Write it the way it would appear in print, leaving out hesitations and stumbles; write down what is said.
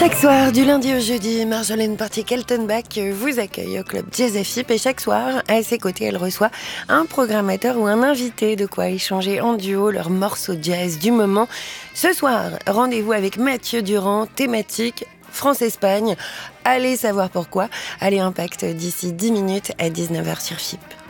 Chaque soir, du lundi au jeudi, Marjolaine Portier-Keltenbach vous accueille au club Jazz FIP et chaque soir, à ses côtés, elle reçoit un programmateur ou un invité, de quoi échanger en duo leurs morceaux jazz du moment. Ce soir, rendez-vous avec Mathieu Durand, thématique France-Espagne. Allez savoir pourquoi. Allez, Impact d'ici 10 minutes à 19h sur FIP.